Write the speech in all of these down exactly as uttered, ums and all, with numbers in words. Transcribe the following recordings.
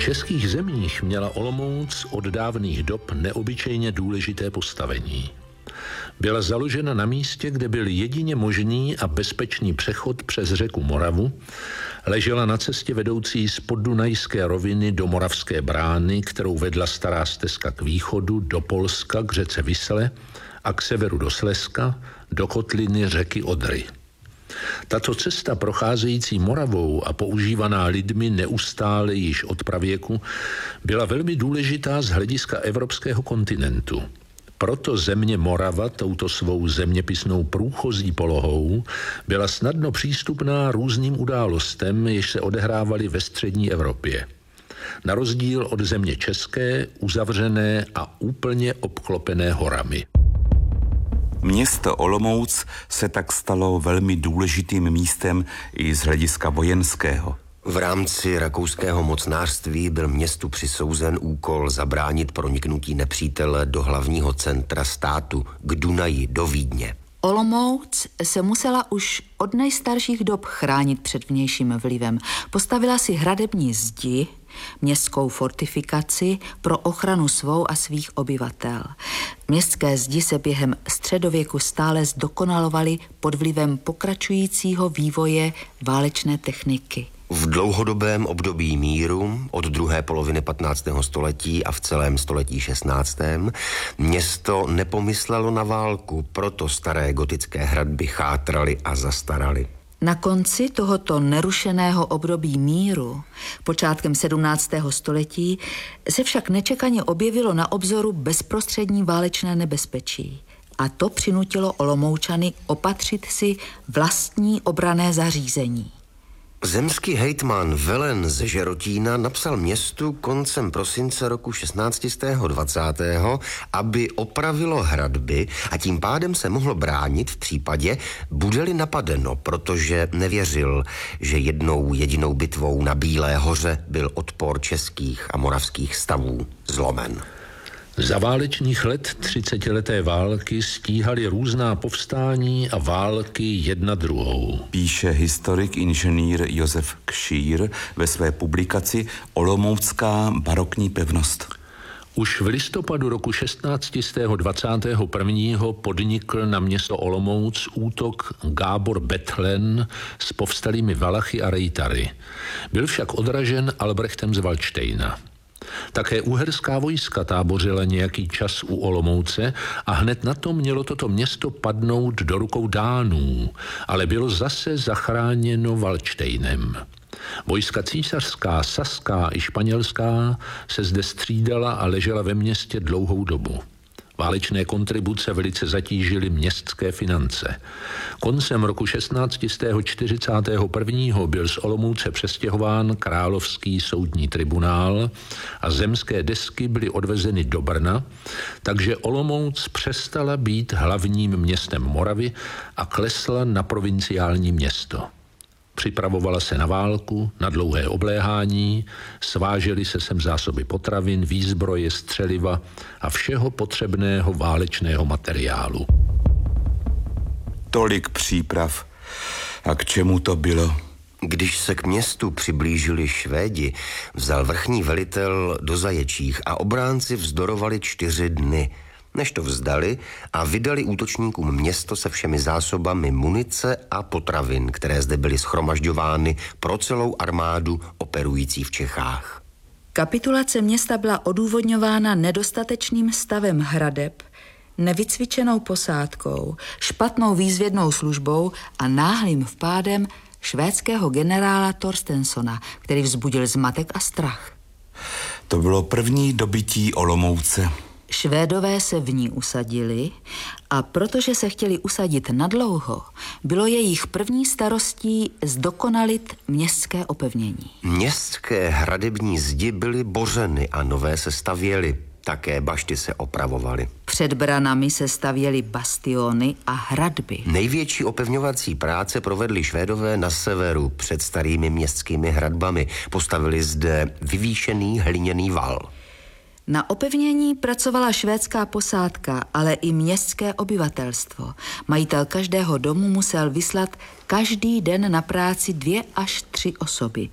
českých zemích měla Olomouc od dávných dob neobyčejně důležité postavení. Byla založena na místě, kde byl jedině možný a bezpečný přechod přes řeku Moravu, ležela na cestě vedoucí z poddunajské roviny do Moravské brány, kterou vedla stará stezka k východu, do Polska, k řece Visle a k severu do Slezska, do kotliny řeky Odry. Tato cesta procházející Moravou a používaná lidmi neustále již od pravěku byla velmi důležitá z hlediska evropského kontinentu. Proto země Morava touto svou zeměpisnou průchozí polohou byla snadno přístupná různým událostem, jež se odehrávaly ve střední Evropě. Na rozdíl od země české, uzavřené a úplně obklopené horami. Město Olomouc se tak stalo velmi důležitým místem i z hlediska vojenského. V rámci rakouského mocnářství byl městu přisouzen úkol zabránit proniknutí nepřítele do hlavního centra státu, k Dunaji, do Vídně. Olomouc se musela už od nejstarších dob chránit před vnějším vlivem. Postavila si hradební zdi, městskou fortifikaci pro ochranu svou a svých obyvatel. Městské zdi se během středověku stále zdokonalovaly pod vlivem pokračujícího vývoje válečné techniky. V dlouhodobém období míru od druhé poloviny patnáctého století a v celém století šestnáctém město nepomyslelo na válku, proto staré gotické hradby chátraly a zastaraly. Na konci tohoto nerušeného období míru, počátkem sedmnáctého století, se však nečekaně objevilo na obzoru bezprostřední válečné nebezpečí. A to přinutilo Olomoučany opatřit si vlastní obranné zařízení. Zemský hejtman Velen ze Žerotína napsal městu koncem prosince roku šestnáct set dvacátého aby opravilo hradby a tím pádem se mohlo bránit v případě, bude-li napadeno, protože nevěřil, že jednou jedinou bitvou na Bílé hoře byl odpor českých a moravských stavů zlomen. Za válečných let třicetileté války stíhaly různá povstání a války jedna druhou. Píše historik inženýr Josef Kšír ve své publikaci Olomoucká barokní pevnost. Už v listopadu roku šestnáct set dvacátého prvního podnikl na město Olomouc útok Gábor Bethlen s povstalými Valachy a Rejtary. Byl však odražen Albrechtem z Valdštejna. Také uherská vojska tábořila nějaký čas u Olomouce a hned na to mělo toto město padnout do rukou Dánů, ale bylo zase zachráněno Valdštejnem. Vojska císařská, saská i španělská se zde střídala a ležela ve městě dlouhou dobu. Válečné kontribuce velice zatížily městské finance. Koncem roku šestnáct set čtyřicátého prvního byl z Olomouce přestěhován Královský soudní tribunál a zemské desky byly odvezeny do Brna, takže Olomouc přestala být hlavním městem Moravy a klesla na provinciální město. Připravovala se na válku, na dlouhé obléhání, svážely se sem zásoby potravin, výzbroje, střeliva a všeho potřebného válečného materiálu. Tolik příprav. A k čemu to bylo? Když se k městu přiblížili Švédi, vzal vrchní velitel do zaječích a obránci vzdorovali čtyři dny, než to vzdali a vydali útočníkům město se všemi zásobami munice a potravin, které zde byly shromažďovány pro celou armádu operující v Čechách. Kapitulace města byla odůvodňována nedostatečným stavem hradeb, nevycvičenou posádkou, špatnou výzvědnou službou a náhlým vpádem švédského generála Torstensona, který vzbudil zmatek a strach. To bylo první dobytí Olomouce. Švédové se v ní usadili a protože se chtěli usadit nadlouho, bylo jejich první starostí zdokonalit městské opevnění. Městské hradební zdi byly bořeny a nové se stavěly. Také bašty se opravovaly. Před branami se stavěly bastiony a hradby. Největší opevňovací práce provedli Švédové na severu před starými městskými hradbami. Postavili zde vyvýšený hliněný val. Na opevnění pracovala švédská posádka, ale i městské obyvatelstvo. Majitel každého domu musel vyslat každý den na práci dvě až tři osoby.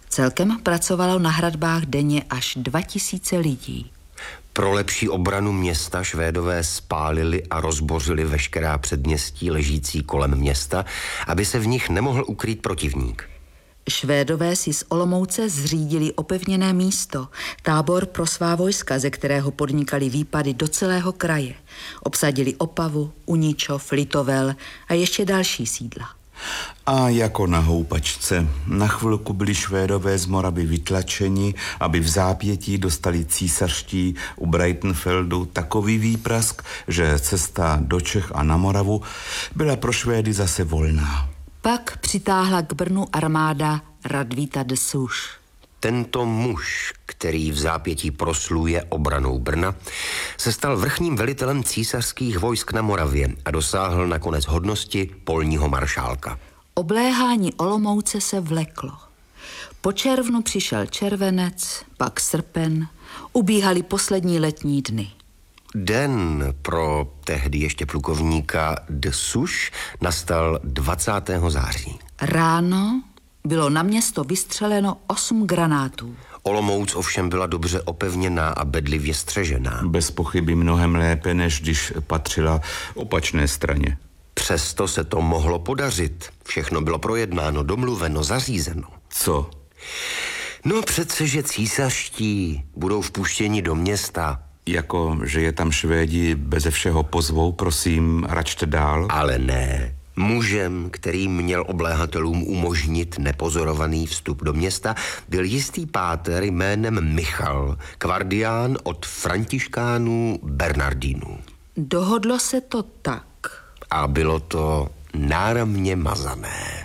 Celkem pracovalo na hradbách denně až dva tisíce lidí. Pro lepší obranu města Švédové spálili a rozbořili veškerá předměstí ležící kolem města, aby se v nich nemohl ukrýt protivník. Švédové si z Olomouce zřídili opevněné místo, tábor pro svá vojska, ze kterého podnikali výpady do celého kraje. Obsadili Opavu, Uničov, Litovel a ještě další sídla. A jako na houpačce. Na chvilku byli Švédové z Moravy vytlačeni, aby v zápětí dostali císařští u Breitenfeldu takový výprask, že cesta do Čech a na Moravu byla pro Švédy zase volná. Pak přitáhla k Brnu armáda Radvíta de Suš. Tento muž, který v zápětí prosluje obranou Brna, se stal vrchním velitelem císařských vojsk na Moravě a dosáhl nakonec hodnosti polního maršálka. Obléhání Olomouce se vleklo. Po červnu přišel červenec, pak srpen, ubíhaly poslední letní dny. Den pro tehdy ještě plukovníka de Suš nastal dvacátého září. Ráno bylo na město vystřeleno osm granátů. Olomouc ovšem byla dobře opevněná a bedlivě střežená. Bez pochyby mnohem lépe, než když patřila opačné straně. Přesto se to mohlo podařit. Všechno bylo projednáno, domluveno, zařízeno. Co? No přece, že císařští budou vpuštěni do města. Jako, že je tam Švédi beze všeho pozvou, prosím, račte dál. Ale ne. Mužem, který měl obléhatelům umožnit nepozorovaný vstup do města, byl jistý páter jménem Michal, kvardián od františkánů Bernardínů. Dohodlo se to tak. A bylo to náramně mazané.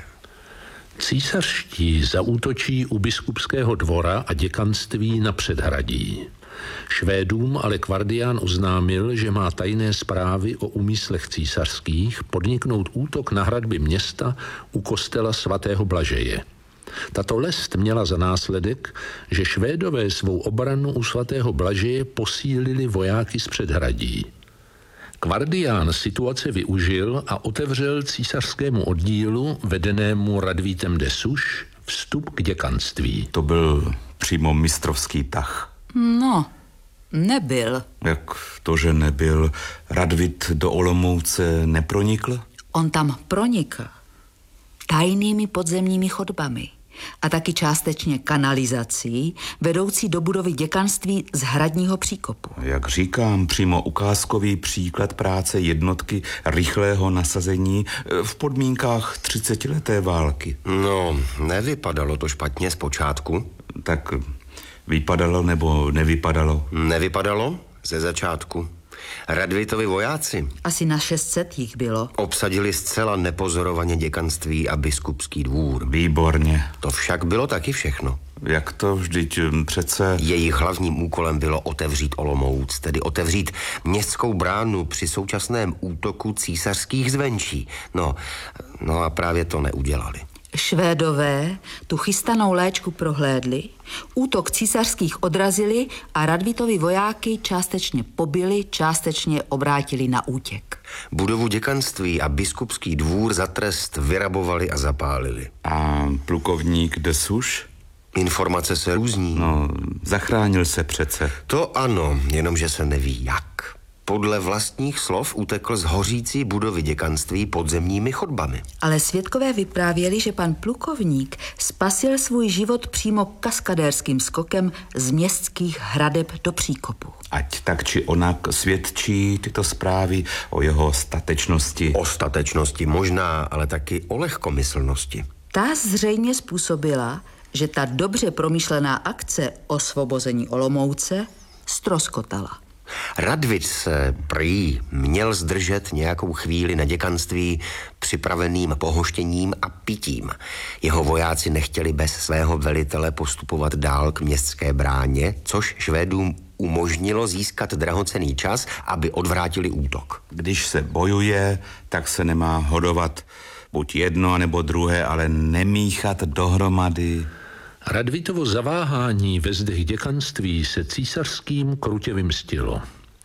Císařští zaútočí u biskupského dvora a děkanství na předhradí. Švédům ale kvardián oznámil, že má tajné zprávy o úmyslech císařských podniknout útok na hradby města u kostela svatého Blažeje. Tato lest měla za následek, že Švédové svou obranu u svatého Blažeje posílili vojáky z předhradí. Kvardián situace využil a otevřel císařskému oddílu, vedenému Radvítem de Suš, vstup k děkanství. To byl přímo mistrovský tah. No, nebyl. Jak to, že nebyl? Radvít do Olomouce nepronikl? On tam pronikl tajnými podzemními chodbami a taky částečně kanalizací vedoucí do budovy děkanství z hradního příkopu. Jak říkám, přímo ukázkový příklad práce jednotky rychlého nasazení v podmínkách třicetileté války. No, nevypadalo to špatně zpočátku. Tak vypadalo nebo nevypadalo? Nevypadalo ze začátku. Radvítovi vojáci, Asi na šest set jich bylo. obsadili zcela nepozorovaně děkanství a biskupský dvůr. Výborně. To však bylo taky všechno. Jak to vždyť přece... Jejich hlavním úkolem bylo otevřít Olomouc, tedy otevřít městskou bránu při současném útoku císařských zvenčí. No, no a právě to neudělali. Švédové tu chystanou léčku prohlédli, útok císařských odrazili a Radvítovi vojáky částečně pobili, částečně obrátili na útěk. Budovu děkanství a biskupský dvůr za trest vyrabovali a zapálili. A plukovník de Suš? Informace se různí. No, zachránil se přece. To ano, jenomže se neví jak. Podle vlastních slov utekl z hořící budovy děkanství podzemními chodbami. Ale svědkové vyprávěli, že pan plukovník spasil svůj život přímo kaskadérským skokem z městských hradeb do příkopu. Ať tak či onak svědčí tyto zprávy o jeho statečnosti. O statečnosti možná, ale taky o lehkomyslnosti. Ta zřejmě způsobila, že ta dobře promyšlená akce osvobození Olomouce ztroskotala. Radvít se prý měl zdržet nějakou chvíli na děkanství připraveným pohoštěním a pitím. Jeho vojáci nechtěli bez svého velitele postupovat dál k městské bráně, což Švédům umožnilo získat drahocenný čas, aby odvrátili útok. Když se bojuje, tak se nemá hodovat buď jedno nebo druhé, ale nemíchat dohromady. Radvítovo zaváhání ve zdech děkanství se císařským krutě vymstilo.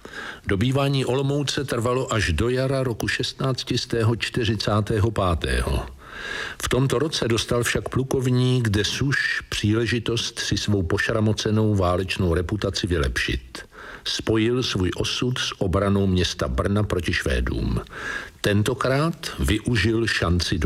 Dobývání Olomouce trvalo až do jara roku šestnáct set čtyřicet pět. V tomto roce dostal však plukovník de Souche příležitost si svou pošramocenou válečnou reputaci vylepšit. Spojil svůj osud s obranou města Brna proti Švédům. Tentokrát využil šanci do